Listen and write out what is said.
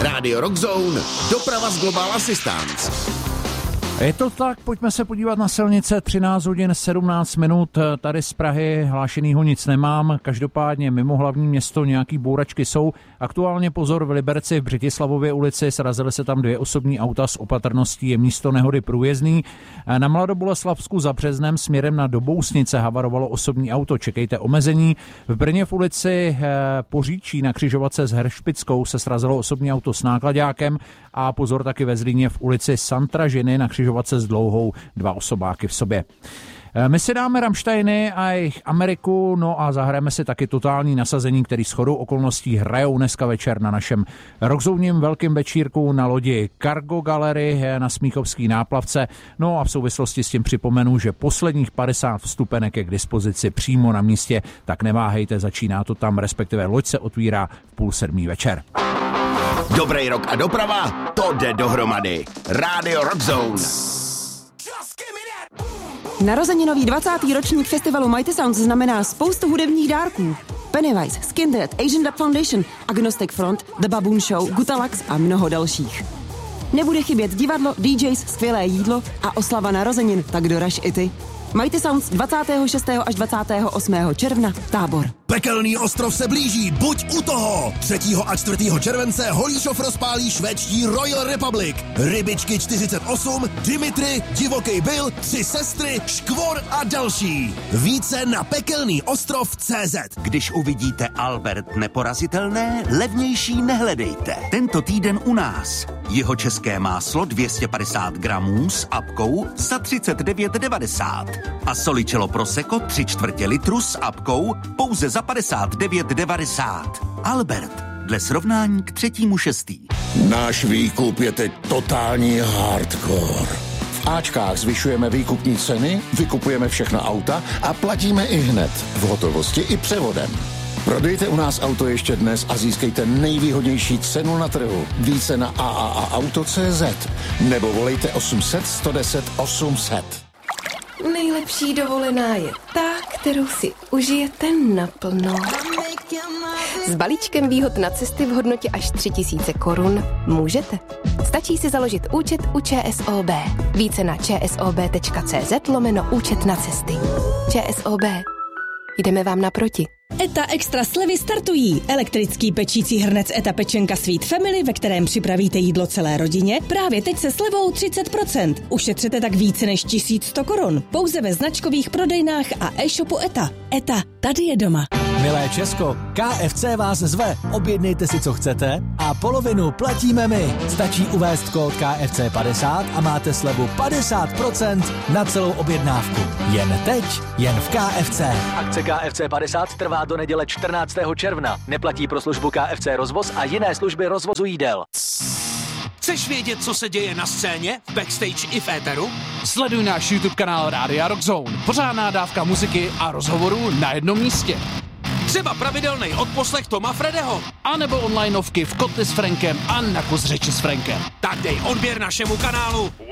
Rádio Rockzone, doprava z Global Assistance. Je to tak, pojďme se podívat na silnice, 13 hodin 17 minut, tady z Prahy hlášenýho nic nemám, každopádně mimo hlavní město nějaký bouračky jsou. Aktuálně pozor v Liberci v Břetislavově ulici, srazily se tam 2 osobní auta, s opatrností je místo nehody průjezdný. Na Mladoboleslavsku za Březnem směrem na Dobousnice havarovalo osobní auto, čekejte omezení. V Brně v ulici Poříčí na křižovatce s Heršpickou se srazilo osobní auto s nákladákem a pozor taky ve Zlíně v ulici Santražiny na křižovatce s Dlouhou 2 osobáky v sobě. My si dáme Rammsteiny a jejich Ameriku, no a zahrajeme si taky totální nasazení, který shodou okolností hrajou dneska večer na našem rockzónním velkým večírku na lodi Cargo Gallery na Smíchovský náplavce. No a v souvislosti s tím připomenu, že posledních 50 vstupenek je k dispozici přímo na místě, tak neváhejte, začíná to tam, respektive loď se otvírá v 6:30 večer. Dobrý rok a doprava, to jde dohromady. Rádio Rockzone. Narozeninový 20. ročník festivalu Mighty Sounds znamená spoustu hudebních dárků. Pennywise, Skindead, Asian Dub Foundation, Agnostic Front, The Baboon Show, Gutalax a mnoho dalších. Nebude chybět divadlo, DJs, skvělé jídlo a oslava narozenin, tak doraž i ty. Mighty Sounds 26. až 28. června, Tábor. Pekelný ostrov se blíží, buď u toho! 3. a 4. července Holíšov rozpálí švédští Royal Republic. Rybičky 48, Dimitri, Divoký Bill, 3 sestry, Škvor a další. Více na pekelnýostrov.cz. Když uvidíte Albert Neporazitelné, levnější nehledejte. Tento týden u nás. Jihočeské máslo 250 gramů s apkou za 39,90. A Solicello Prosecco 3/4 litru s apkou pouze za 59,90. Albert, dle srovnání k 3.6. Náš výkup je teď totální hardcore. V Ačkách zvyšujeme výkupní ceny, vykupujeme všechna auta a platíme i hned, v hotovosti i převodem. Prodejte u nás auto ještě dnes a získejte nejvýhodnější cenu na trhu. Více na AAAauto.cz nebo volejte 800 110 800. Nejlepší dovolená je ta, kterou si užijete naplno. S balíčkem výhod na cesty v hodnotě až 3000 korun můžete. Stačí si založit účet u ČSOB. Více na čsob.cz/účet na cesty. ČSOB. Jdeme vám naproti. ETA Extra slevy startují. Elektrický pečící hrnec ETA Pečenka Sweet Family, ve kterém připravíte jídlo celé rodině, právě teď se slevou 30%. Ušetřete tak více než 1100 korun. Pouze ve značkových prodejnách a e-shopu ETA. ETA, tady je doma. Milé Česko, KFC vás zve. Objednejte si, co chcete a polovinu platíme my. Stačí uvést kód KFC50 a máte slevu 50% na celou objednávku. Jen teď, jen v KFC. Akce KFC50 trvá do neděle 14. června. Neplatí pro službu KFC rozvoz a jiné služby rozvozu jídel. Chceš vědět, co se děje na scéně, v backstage i v éteru? Sleduj náš YouTube kanál Rádia Rockzone. Pořádná dávka muziky a rozhovorů na jednom místě. Třeba pravidelný odposlech Toma Fredeho. A nebo onlineovky v Kotli s Frankem a na kus řeči s Frankem. Tak dej odběr našemu kanálu